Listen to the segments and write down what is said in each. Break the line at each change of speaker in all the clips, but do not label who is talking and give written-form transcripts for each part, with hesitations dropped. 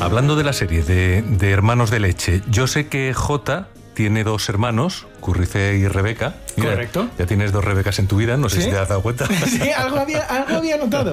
Hablando de la serie de Hermanos de Leche, yo sé que Jota tiene dos hermanos, Currice y Rebeca. Mira,
correcto.
Ya tienes dos Rebecas en tu vida, no sé
¿Sí?
si te has dado cuenta.
Sí, algo había notado.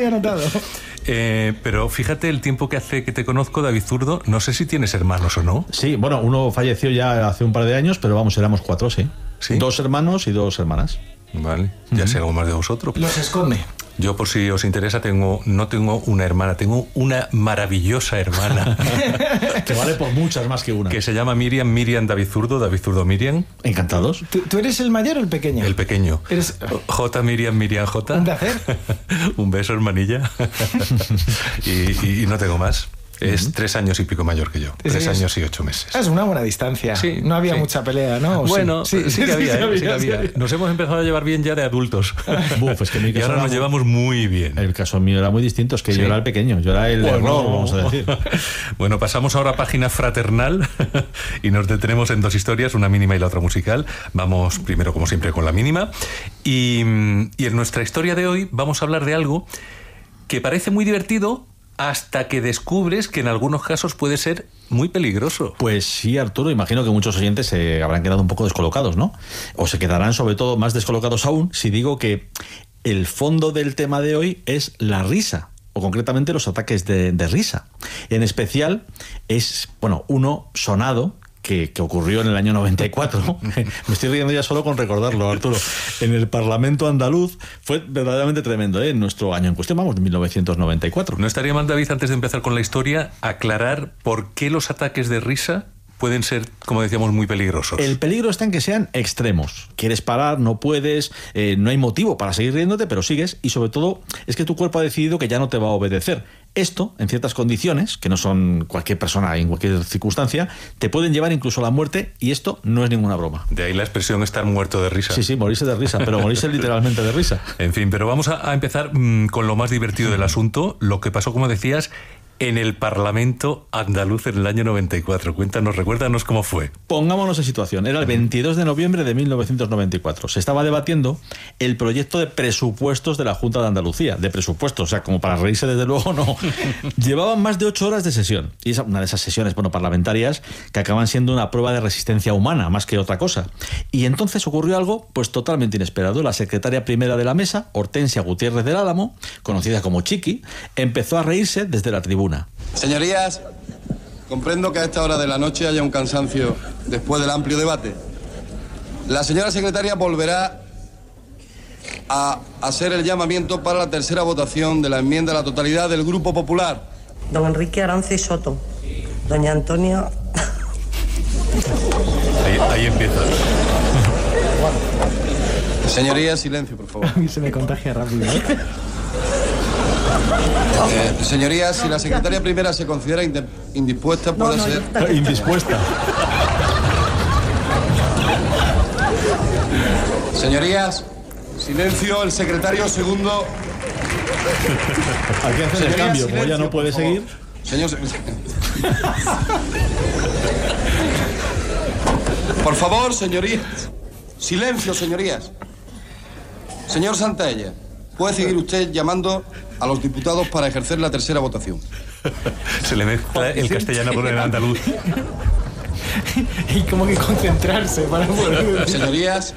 Pero fíjate el tiempo que hace que te conozco, David Zurdo, no sé si tienes hermanos o no.
Sí, bueno, uno falleció ya hace un par de años, pero vamos, éramos 4, sí.
¿Sí?
2 hermanos y 2 hermanas.
Vale, ya sé algo más de vosotros.
Los esconde.
Yo, por si os interesa, no tengo una hermana, tengo una maravillosa hermana.
Que vale por muchas más que una.
Que se llama Miriam David Zurdo Miriam.
Encantados.
¿Tú eres el mayor o el pequeño?
El pequeño.
Eres...
J. Miriam J.
Un placer.
Un beso, hermanilla. y no tengo más. Es 3 años y pico mayor que yo. 3 años y 8 meses.
Es una buena distancia.
Sí,
no había
sí.
mucha pelea, ¿no?
Bueno, sí que había.
Sí.
Nos hemos empezado a llevar bien ya de adultos.
Buf, es que en mi
Y
caso
ahora nos llevamos muy bien.
El caso mío era muy distinto, es que
Sí.
yo era el pequeño, yo era el error, vamos a decir.
Bueno, pasamos ahora a página fraternal y nos detenemos en 2 historias, una mínima y la otra musical. Vamos primero, como siempre, con la mínima. Y en nuestra historia de hoy vamos a hablar de algo que parece muy divertido hasta que descubres que en algunos casos puede ser muy peligroso.
Pues sí, Arturo, imagino que muchos oyentes se habrán quedado un poco descolocados, ¿no? O se quedarán sobre todo más descolocados aún si digo que el fondo del tema de hoy es la risa, o concretamente los ataques de risa. En especial es, bueno, uno sonado que ocurrió en el año 94. Me estoy riendo ya solo con recordarlo, Arturo. En el Parlamento andaluz fue verdaderamente tremendo, ¿eh? En nuestro año en cuestión, vamos, de 1994.
No estaría mal, David, antes de empezar con la historia, aclarar por qué los ataques de risa pueden ser, como decíamos, muy peligrosos.
El peligro está en que sean extremos. Quieres parar, no puedes, no hay motivo para seguir riéndote, pero sigues, y sobre todo es que tu cuerpo ha decidido que ya no te va a obedecer. Esto, en ciertas condiciones, que no son cualquier persona en cualquier circunstancia, te pueden llevar incluso a la muerte, y esto no es ninguna broma.
De ahí la expresión estar muerto de risa.
Sí, morirse de risa, pero morirse literalmente de risa.
En fin, pero vamos a empezar con lo más divertido del asunto, lo que pasó, como decías, en el Parlamento andaluz en el año 94. Recuérdanos cómo fue.
Pongámonos en situación. Era el 22 de noviembre de 1994. Se estaba debatiendo el proyecto de presupuestos de la Junta de Andalucía. De presupuestos, o sea, como para reírse desde luego, no. Llevaban más de 8 horas de sesión. Y es una de esas sesiones, parlamentarias que acaban siendo una prueba de resistencia humana, más que otra cosa. Y entonces ocurrió algo, pues totalmente inesperado. La secretaria primera de la mesa, Hortensia Gutiérrez del Álamo, conocida como Chiqui, empezó a reírse desde la tribuna.
Señorías, comprendo que a esta hora de la noche haya un cansancio después del amplio debate. La señora secretaria volverá a hacer el llamamiento para la tercera votación de la enmienda a la totalidad del Grupo Popular.
Don Enrique Arance Soto. Doña Antonia...
Ahí empieza.
Señorías, silencio, por favor.
A mí se me contagia rápido, ¿eh?
Señorías, si la secretaria primera se considera indispuesta, puede ser...
Indispuesta.
Señorías, silencio, el secretario segundo...
Aquí hacen el
Señorías,
cambio, como
silencio,
ya no puede
por favor.
seguir.
Señor secretario. Por favor, señorías. Silencio, señorías. Señor Santaella, puede seguir usted llamando a los diputados para ejercer la tercera votación.
Se le mezcla el castellano con el andaluz.
Y como que concentrarse para poder...
Señorías,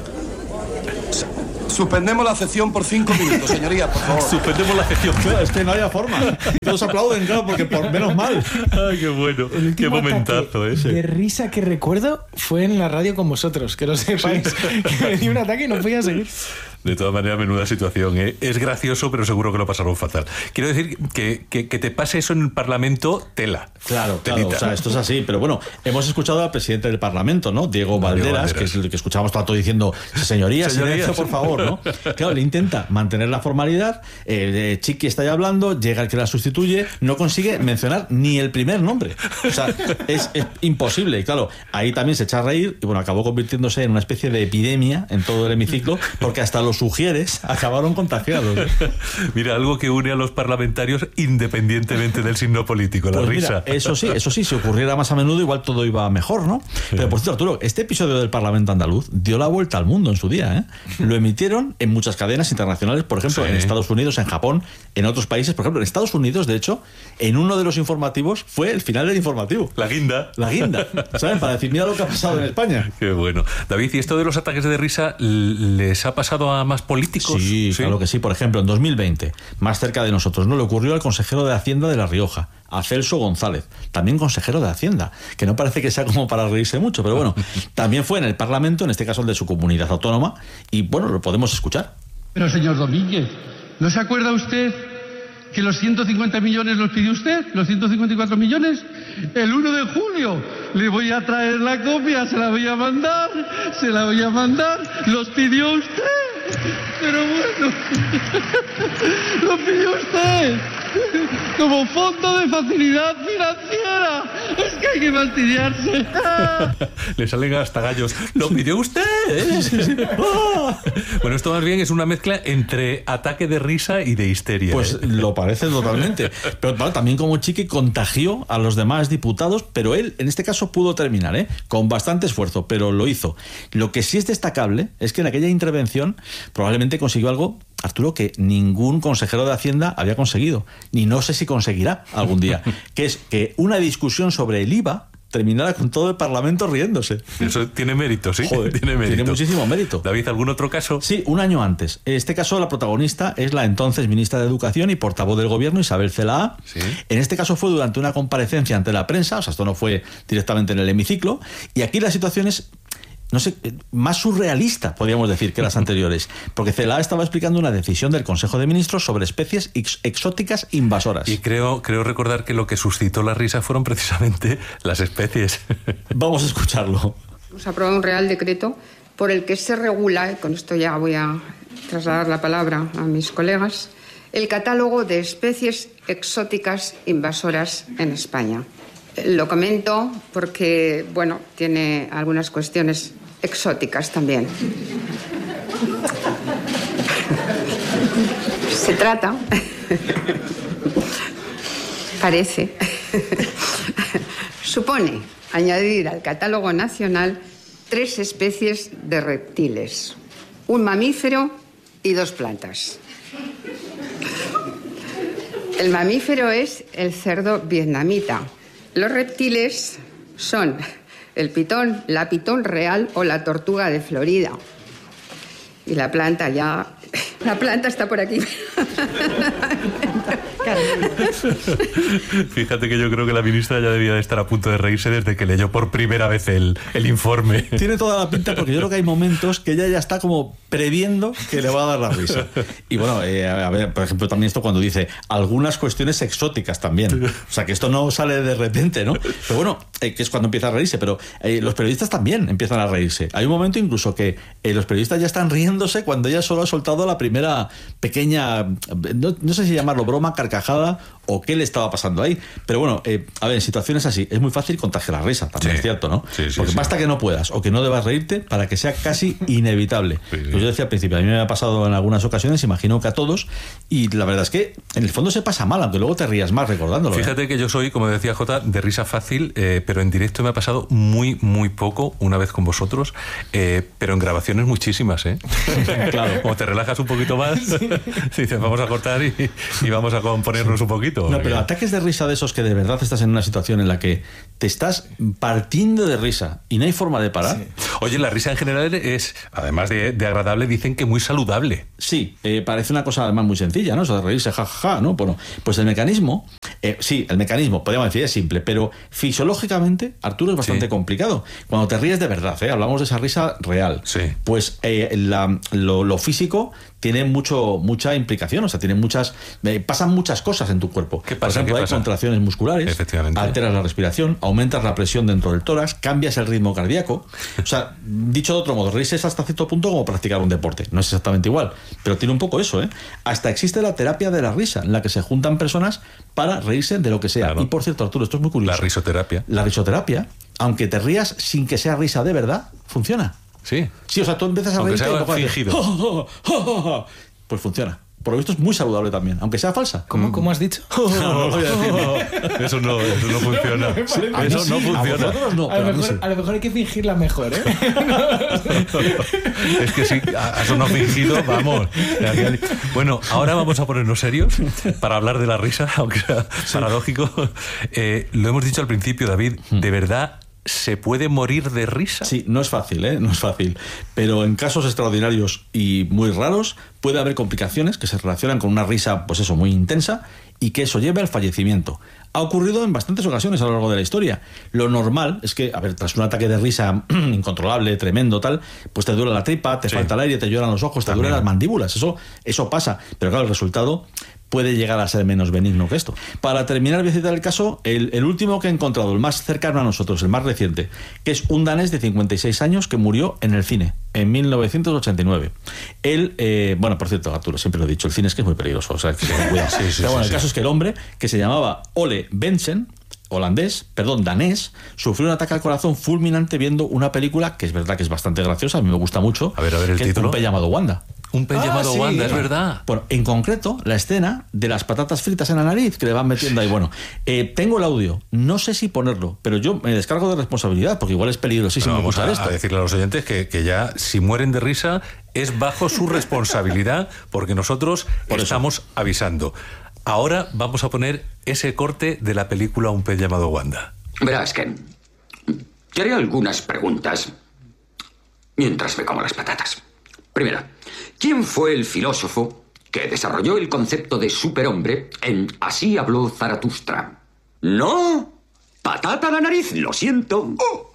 suspendemos la sesión por 5 minutos, señorías, por favor.
Suspendemos la sesión.
Claro, es que no haya forma. Todos aplauden, claro, porque por menos mal.
Ay, qué bueno. Qué momentazo ese.
De risa que recuerdo fue en la radio con vosotros, que lo sepáis. Que me dio un ataque y no podía seguir.
De todas maneras, menuda situación, ¿eh? Es gracioso, pero seguro que lo pasaron fatal. Quiero decir que te pase eso en el Parlamento, tela.
Claro,
Telita.
o sea, esto es así. Pero bueno, hemos escuchado al presidente del Parlamento, ¿no? Diego Valderas, que es el que escuchábamos todo diciendo, señorías, silencio, por favor, ¿no? Claro, le intenta mantener la formalidad, Chiqui está ya hablando, llega el que la sustituye, no consigue mencionar ni el primer nombre. O sea, es imposible. Y claro, ahí también se echa a reír y bueno, acabó convirtiéndose en una especie de epidemia en todo el hemiciclo, porque hasta lo sugieres, acabaron contagiados.
Mira, algo que une a los parlamentarios independientemente del signo político, la
Pues
risa.
mira, eso sí, si ocurriera más a menudo igual todo iba mejor, ¿no? Pero por cierto, Arturo, este episodio del Parlamento andaluz dio la vuelta al mundo en su día, ¿eh? Lo emitieron en muchas cadenas internacionales, por ejemplo,
Sí.
en Estados Unidos, en Japón, en otros países. Por ejemplo, en Estados Unidos, de hecho, en uno de los informativos fue el final del informativo.
La guinda.
La guinda, ¿saben? Para decir, mira lo que ha pasado en España.
Qué bueno. David, ¿y esto de los ataques de risa les ha pasado a más políticos?
Sí, claro que sí. Por ejemplo, en 2020, más cerca de nosotros, ¿no? Le ocurrió al consejero de Hacienda de La Rioja, a Celso González, también consejero de Hacienda, que no parece que sea como para reírse mucho, pero bueno, también fue en el Parlamento, en este caso el de su comunidad autónoma, y bueno, lo podemos escuchar.
Pero señor Domínguez, ¿no se acuerda usted que los 150 millones los pidió usted? ¿Los 154 millones? El 1 de julio. Le voy a traer la copia, se la voy a mandar. Los pidió usted. Pero bueno, lo pidió usted. Como fondo de facilidad financiera. Es que hay que fastidiarse.
Le salen hasta gallos. ¡Lo pidió usted! Bueno, esto más bien es una mezcla entre ataque de risa y de histeria.
Pues lo parece totalmente. Pero bueno, también como Chiqui contagió a los demás diputados, pero él en este caso pudo terminar, con bastante esfuerzo, pero lo hizo. Lo que sí es destacable es que en aquella intervención probablemente consiguió algo, Arturo, que ningún consejero de Hacienda había conseguido, ni no sé si conseguirá algún día, que es que una discusión sobre el IVA terminara con todo el Parlamento riéndose.
Eso tiene mérito, sí.
Joder,
tiene mérito.
Tiene muchísimo mérito.
David, ¿algún otro caso?
Sí, un año antes. En este caso, la protagonista es la entonces ministra de Educación y portavoz del Gobierno, Isabel Celaá.
Sí.
En este caso fue durante una comparecencia ante la prensa, o sea, esto no fue directamente en el hemiciclo, y aquí la situación es, no sé, más surrealista, podríamos decir, que las anteriores, porque Celaá estaba explicando una decisión del Consejo de Ministros sobre especies exóticas invasoras.
Y creo recordar que lo que suscitó la risa fueron precisamente las especies.
Vamos a escucharlo.
Hemos aprobado un Real Decreto por el que se regula, y con esto ya voy a trasladar la palabra a mis colegas, el catálogo de especies exóticas invasoras en España. Lo comento porque, bueno, tiene algunas cuestiones exóticas también. Se trata, supone añadir al catálogo nacional 3 especies de reptiles, un mamífero y 2 plantas. El mamífero es el cerdo vietnamita. Los reptiles son el pitón, la pitón real o la tortuga de Florida. Y la planta ya... La planta está por aquí.
Fíjate que yo creo que la ministra ya debía de estar a punto de reírse desde que leyó por primera vez el informe.
Tiene toda la pinta, porque yo creo que hay momentos que ella ya está como previendo que le va a dar la risa. Y bueno, a ver, por ejemplo, también esto cuando dice algunas cuestiones exóticas también. O sea, que esto no sale de repente, ¿no? Pero bueno, que es cuando empieza a reírse, pero los periodistas también empiezan a reírse. Hay un momento incluso que los periodistas ya están riéndose cuando ella solo ha soltado la primera pequeña, no sé si llamarlo broma, carcajada o qué le estaba pasando ahí. Pero bueno, a ver, en situaciones así es muy fácil contagiar la risa, también es cierto, ¿no?
Sí,
porque basta que no puedas o que no debas reírte para que sea casi inevitable. Pues yo decía al principio, a mí me ha pasado en algunas ocasiones, imagino que a todos, y la verdad es que en el fondo se pasa mal, aunque luego te rías más recordándolo.
Fíjate que yo soy, como decía Jota, de risa fácil, pero en directo me ha pasado muy, muy poco, una vez con vosotros, pero en grabaciones muchísimas, ¿eh?
Claro.
Como te relajas un poquito más, dices, vamos a cortar y vamos a componernos un poquito.
No, pero ataques de risa de esos que de verdad estás en una situación en la que te estás partiendo de risa y no hay forma de parar.
Sí. Oye, la risa en general es, además de agradable, dicen que muy saludable.
Sí, parece una cosa además muy sencilla, ¿no? Eso de reírse, jajaja, ¿no? Bueno, pues el mecanismo, el mecanismo, podríamos decir, es simple, pero fisiológicamente, Arturo, es bastante complicado. Cuando te ríes de verdad, hablamos de esa risa real, pues lo físico tiene mucha implicación, o sea, pasan muchas cosas en tu cuerpo.
¿Qué pasa?
Por ejemplo, hay contracciones musculares, alteras la respiración, aumentas la presión dentro del tórax, cambias el ritmo cardíaco. O sea, dicho de otro modo, reírse es hasta cierto punto como practicar un deporte. No es exactamente igual, pero tiene un poco eso, ¿eh? Hasta existe la terapia de la risa, en la que se juntan personas para reírse de lo que sea. Claro. Y por cierto, Arturo, esto es muy curioso.
La risoterapia.
La risoterapia, aunque te rías sin que sea risa de verdad, funciona.
Sí.
Sí, o sea, tú empiezas a
Aunque
reírte
sea
y luego haces,
fingido.
pues funciona. Por lo visto es muy saludable también, aunque sea falsa.
¿Cómo has dicho?
No lo voy a decir, no.
Eso no funciona.
A mí
Eso
sí,
no
a
funciona.
vosotros no,
A
pero
lo,
a mí
mejor,
sí.
a lo mejor hay que fingirla mejor, ¿eh?
Es que sí, a eso no fingido, vamos. Bueno, ahora vamos a ponernos serios para hablar de la risa, aunque sea paradójico. Lo hemos dicho al principio, David, ¿de verdad se puede morir de risa?
Sí, no es fácil, ¿eh? No es fácil. Pero en casos extraordinarios y muy raros puede haber complicaciones que se relacionan con una risa, pues eso, muy intensa y que eso lleve al fallecimiento. Ha ocurrido en bastantes ocasiones a lo largo de la historia. Lo normal es que, a ver, tras un ataque de risa incontrolable, tremendo, tal, pues te duele la tripa, te falta el aire, te lloran los ojos, te duelen las mandíbulas. Eso pasa. Pero claro, el resultado puede llegar a ser menos benigno que esto. Para terminar, voy a citar el caso, el último que he encontrado, el más cercano a nosotros, el más reciente, que es un danés de 56 años que murió en el cine, en 1989. Él, bueno, por cierto, Arturo, siempre lo he dicho, el cine es que es muy peligroso, o sea, que ten cuidado. Pero bueno, el caso es que el hombre, que se llamaba Ole Bensen, danés, sufrió un ataque al corazón fulminante viendo una película que es verdad que es bastante graciosa, a mí me gusta mucho.
A ver el
que
título.
Un pez llamado Wanda.
Un pez llamado
sí.
Wanda, es verdad.
Bueno, en concreto, la escena de las patatas fritas en la nariz que le van metiendo ahí. Bueno, tengo el audio, no sé si ponerlo, pero yo me descargo de responsabilidad porque igual es peligrosísimo
Vamos
usar
a
esto.
decirle a los oyentes que ya, si mueren de risa, es bajo su responsabilidad, porque nosotros estamos avisando. Ahora vamos a poner ese corte de la película Un pez llamado Wanda.
Verás, Ken, te haré algunas preguntas mientras me como las patatas. Primera, ¿quién fue el filósofo que desarrolló el concepto de superhombre en Así habló Zaratustra? No, patata a la nariz, lo siento.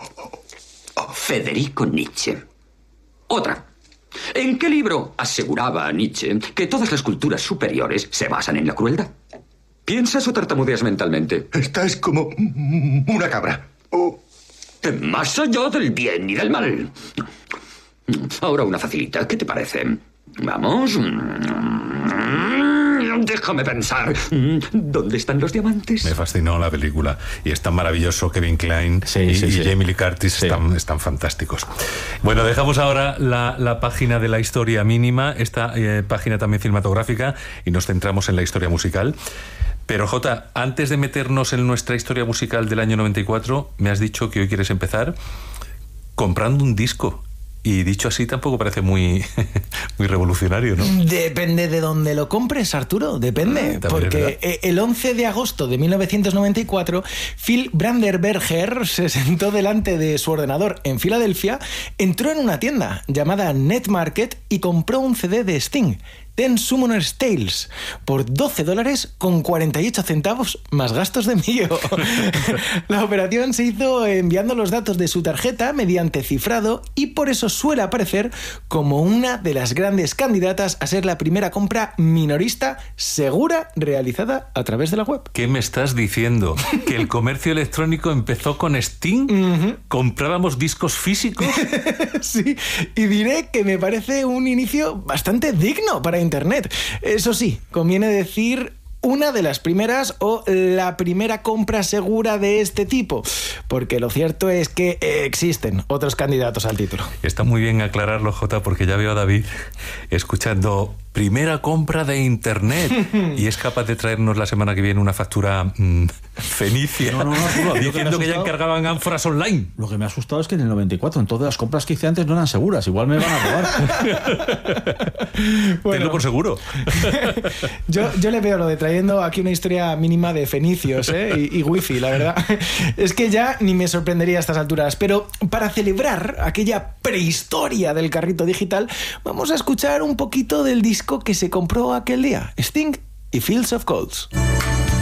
Federico Nietzsche. Otra, ¿en qué libro aseguraba Nietzsche que todas las culturas superiores se basan en la crueldad? ¿Piensas o tartamudeas mentalmente?
Esta es como una cabra.
Más allá del bien y del mal. Ahora una facilita, ¿qué te parece? Vamos. Déjame pensar. ¿Dónde están los diamantes?
Me fascinó la película y es tan maravilloso. Kevin Kline y Jamie Lee Curtis están fantásticos. Bueno, dejamos ahora la página de la historia mínima, esta página también cinematográfica, y nos centramos en la historia musical. Pero Jota, antes de meternos en nuestra historia musical del año 94, me has dicho que hoy quieres empezar comprando un disco. Y dicho así tampoco parece muy revolucionario, ¿no?
Depende de dónde lo compres, Arturo, depende. Porque el 11 de agosto de 1994, Phil Brandenberger se sentó delante de su ordenador en Filadelfia, entró en una tienda llamada Net Market y compró un CD de Sting, Ten Summoner's Tales, por $12 con 48 centavos más gastos de envío. La operación se hizo enviando los datos de su tarjeta mediante cifrado y por eso suele aparecer como una de las grandes candidatas a ser la primera compra minorista segura realizada a través de la web.
¿Qué me estás diciendo? ¿Que el comercio electrónico empezó con Sting? ¿Comprábamos discos físicos?
Sí, y diré que me parece un inicio bastante digno para Internet. Eso sí, conviene decir una de las primeras o la primera compra segura de este tipo, porque lo cierto es que existen otros candidatos al título.
Está muy bien aclararlo, Jota, porque ya veo a David escuchando primera compra de Internet y es capaz de traernos la semana que viene una factura fenicia diciendo que ya encargaban ánforas online.
Lo que me ha asustado es que en el 94 en todas las compras que hice antes no eran seguras, igual me van a robar.
Tenlo por seguro.
Yo le veo lo de trayendo aquí una historia mínima de fenicios y wifi, la verdad. Es que ya ni me sorprendería a estas alturas. Pero para celebrar aquella prehistoria del carrito digital, vamos a escuchar un poquito del disco que se compró aquel día, Sting y Fields of Gold.